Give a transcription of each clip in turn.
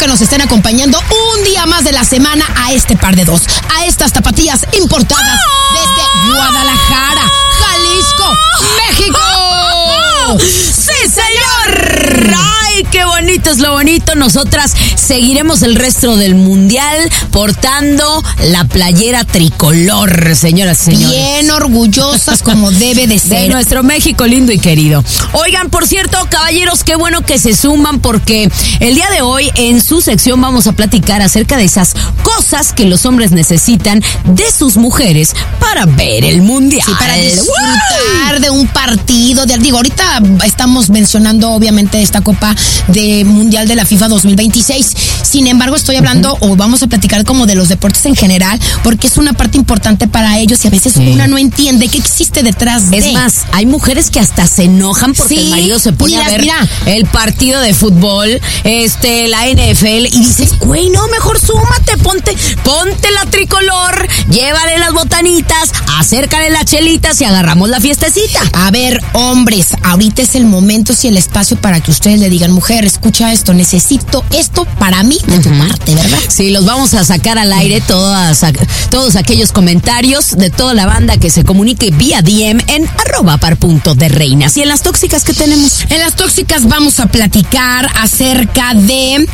que nos estén acompañando un día más de la semana a este par de dos, a estas tapatías importadas desde Guadalajara, Jalisco, México. ¡Sí, señor! ¡Ay, qué bonito es lo bonito! Nosotras seguiremos el resto del mundial portando la playera tricolor, señoras y señores. Bien orgullosas como debe de ser. De nuestro México lindo y querido. Oigan, por cierto, caballeros, qué bueno que se suman porque el día de hoy en su sección vamos a platicar acerca de esas cosas que los hombres necesitan de sus mujeres para ver el mundial. Sí, para disfrutar de un partido. Digo, ahorita estamos mencionando obviamente esta Copa de Mundial de la FIFA 2026. Sin embargo, estoy hablando o vamos a platicar como de los deportes en general porque es una parte importante para ellos y a veces una no entiende qué existe detrás de. Es más, hay mujeres que hasta se enojan porque el marido se pone a ver el partido de fútbol, la NFL y dices, güey, no, mejor súmate, ponte la tricolor, llévale las botanitas, acércale las chelitas y agarramos la fiestecita. A ver, hombres, ahorita es el momento y el espacio para que ustedes le digan, mujer, escucha esto, necesito esto para mí de tu parte, ¿verdad? Sí, los vamos a sacar al aire todos aquellos comentarios de toda la banda que se comunique vía DM en @par.dereinas. ¿Y en las tóxicas qué tenemos? En las tóxicas vamos a platicar acerca del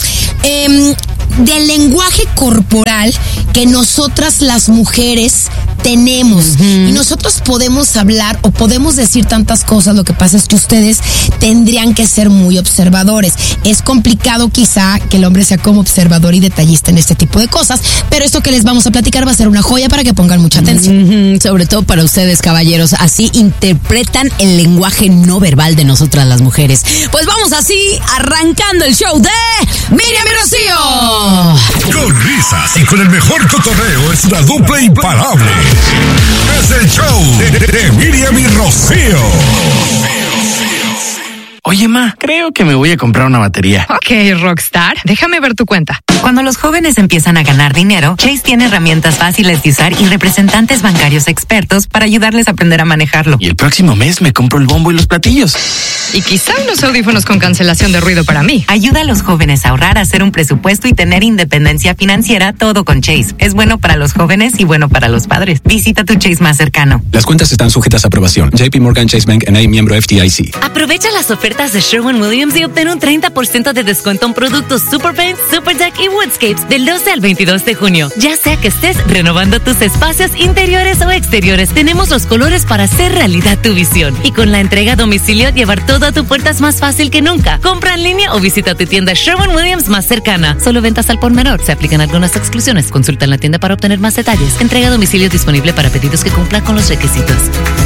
lenguaje corporal que nosotras las mujeres tenemos. Y nosotros podemos hablar o podemos decir tantas cosas, lo que pasa es que ustedes tendrían que ser muy observadores. Es complicado quizá que el hombre sea como observador y detallista en este tipo de cosas, pero esto que les vamos a platicar va a ser una joya para que pongan mucha atención. Sobre todo para ustedes, caballeros, así interpretan el lenguaje no verbal de nosotras las mujeres. Pues vamos así, arrancando el show de Miriam y Rocío. Con risas y con el mejor cotorreo es la dupla imparable. Es el show de Miriam y Rocío. Oye, ma, creo que me voy a comprar una batería. Ok, Rockstar, déjame ver tu cuenta. Cuando los jóvenes empiezan a ganar dinero, Chase tiene herramientas fáciles de usar y representantes bancarios expertos para ayudarles a aprender a manejarlo. Y el próximo mes me compro el bombo y los platillos. Y quizá unos audífonos con cancelación de ruido para mí. Ayuda a los jóvenes a ahorrar, a hacer un presupuesto y tener independencia financiera, todo con Chase. Es bueno para los jóvenes y bueno para los padres. Visita tu Chase más cercano. Las cuentas están sujetas a aprobación. JP Morgan Chase Bank N.A., miembro FDIC. Aprovecha las ofertas de Sherwin-Williams y obtén un 30% de descuento en productos Super Paint, Super Deck y Woodscapes del 12 al 22 de junio. Ya sea que estés renovando tus espacios interiores o exteriores, tenemos los colores para hacer realidad tu visión. Y con la entrega a domicilio, llevar todo a tu puerta es más fácil que nunca. Compra en línea o visita tu tienda Sherwin-Williams más cercana. Solo ventas al por menor. Se aplican algunas exclusiones. Consulta en la tienda para obtener más detalles. Entrega a domicilio disponible para pedidos que cumplan con los requisitos.